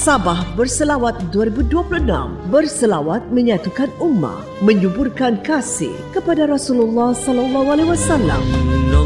Sabah Berselawat 2026. Berselawat menyatukan ummah, menyuburkan kasih kepada Rasulullah sallallahu alaihi wasallam.